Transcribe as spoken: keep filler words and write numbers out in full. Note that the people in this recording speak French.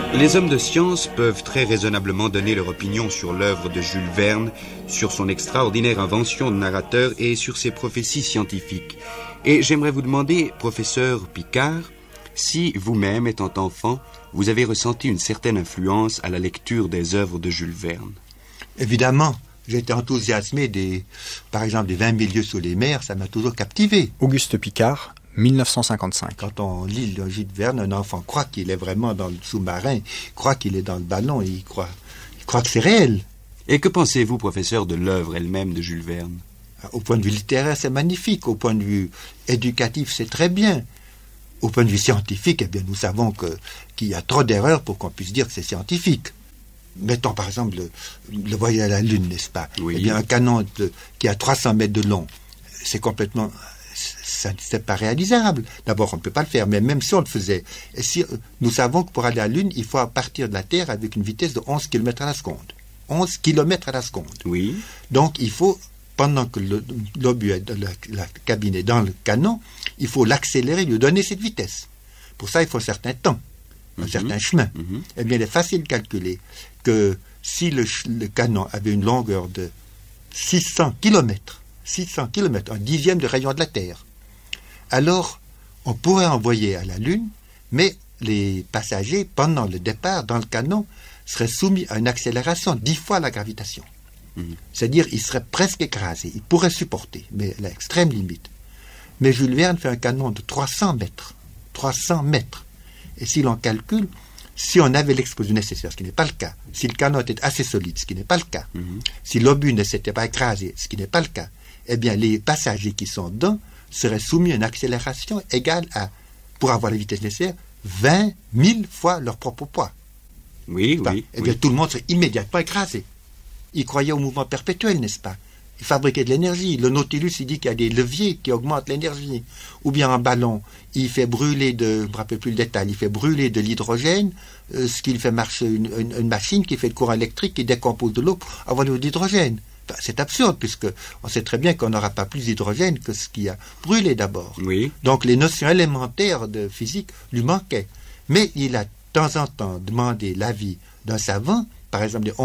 Les hommes de science peuvent très raisonnablement donner leur opinion sur l'œuvre de Jules Verne, sur son extraordinaire invention de narrateur et sur ses prophéties scientifiques. Et j'aimerais vous demander, professeur Picard, si vous-même, étant enfant, vous avez ressenti une certaine influence à la lecture des œuvres de Jules Verne. Évidemment, j'ai été enthousiasmé des, par exemple, des vingt mille lieues sous les mers, ça m'a toujours captivé. Auguste Picard, mille neuf cent cinquante-cinq. Quand on lit le Jules Verne, un enfant croit qu'il est vraiment dans le sous-marin, il croit qu'il est dans le ballon, et il croit, il croit que c'est réel. Et que pensez-vous, professeur, de l'œuvre elle-même de Jules Verne? Au point de vue littéraire, c'est magnifique. Au point de vue éducatif, c'est très bien. Au point de vue scientifique, eh bien, nous savons que, qu'il y a trop d'erreurs pour qu'on puisse dire que c'est scientifique. Mettons par exemple le, le voyage à la Lune, n'est-ce pas? Oui. Eh bien, un canon de, qui a trois cents mètres de long, c'est complètement... Ça, c'est pas réalisable. D'abord, on ne peut pas le faire, mais même si on le faisait, et si, nous savons que pour aller à la Lune, il faut partir de la Terre avec une vitesse de onze kilomètres à la seconde. onze kilomètres à la seconde. Oui. Donc, il faut, pendant que le, l'obus est dans la, la cabine est dans le canon, il faut l'accélérer, lui donner cette vitesse. Pour ça, il faut un certain temps, un mm-hmm. certain chemin. Mm-hmm. Eh bien, il est facile de calculer que si le, le canon avait une longueur de six cents kilomètres, six cents kilomètres, un dixième de rayon de la Terre, alors on pourrait envoyer à la Lune, mais les passagers, pendant le départ, dans le canon, seraient soumis à une accélération dix fois la gravitation. Mmh. C'est-à-dire, ils seraient presque écrasés. Ils pourraient supporter, mais à l'extrême limite. Mais Jules Verne fait un canon de trois cents mètres. trois cents mètres. Et si l'on calcule, si on avait l'explosion nécessaire, ce qui n'est pas le cas, si le canon était assez solide, ce qui n'est pas le cas, mmh. si l'obus ne s'était pas écrasé, ce qui n'est pas le cas, eh bien, les passagers qui sont dedans seraient soumis à une accélération égale à, pour avoir la vitesse nécessaire, vingt mille fois leur propre poids. Oui, enfin, oui. Eh bien, oui. tout le monde serait immédiatement écrasé. Il croyait au mouvement perpétuel, n'est-ce pas? Il fabriquait de l'énergie. Le Nautilus, il dit qu'il y a des leviers qui augmentent l'énergie. Ou bien un ballon, il fait brûler de, je ne me rappelle plus le détail, il fait brûler de l'hydrogène, euh, ce qui fait marcher une, une, une machine qui fait le courant électrique qui décompose de l'eau pour avoir de l'hydrogène. Enfin, c'est absurde, puisque on sait très bien qu'on n'aura pas plus d'hydrogène que ce qui a brûlé d'abord. Oui. Donc les notions élémentaires de physique lui manquaient. Mais il a de temps en temps demandé l'avis d'un savant, par exemple des